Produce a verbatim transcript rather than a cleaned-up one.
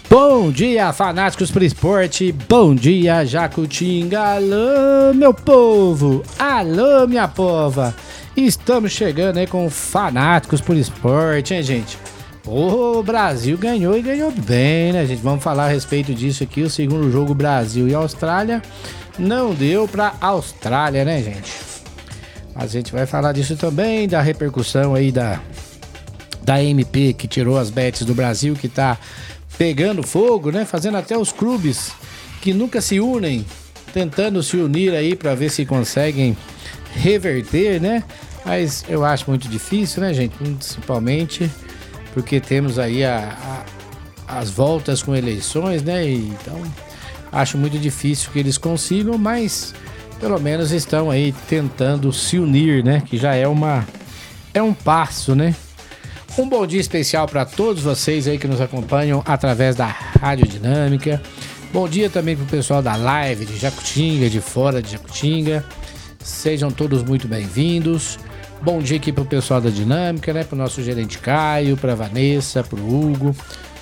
Bom dia, fanáticos pro esporte. Bom dia, Jacutinga. Alô, meu povo. Alô, minha pova. Estamos chegando aí com fanáticos por esporte, hein, gente? O Brasil ganhou e ganhou bem, né, gente? Vamos falar a respeito disso aqui. O segundo jogo, Brasil e Austrália, não deu pra Austrália, né, gente? A gente vai falar disso também, da repercussão aí da, da M P, que tirou as bets do Brasil, que tá pegando fogo, né? Fazendo até os clubes que nunca se unem, tentando se unir aí pra ver se conseguem reverter, né? Mas eu acho muito difícil, né, gente? Principalmente porque temos aí a, a, as voltas com eleições, né? E, então, acho muito difícil que eles consigam, mas pelo menos estão aí tentando se unir, né? Que já é uma é um passo, né? Um bom dia especial para todos vocês aí que nos acompanham através da Rádio Dinâmica. Bom dia também pro pessoal da live de Jacutinga, de fora de Jacutinga. Sejam todos muito bem-vindos. Bom dia aqui pro pessoal da Dinâmica, né? Pro nosso gerente Caio, pra Vanessa, pro Hugo,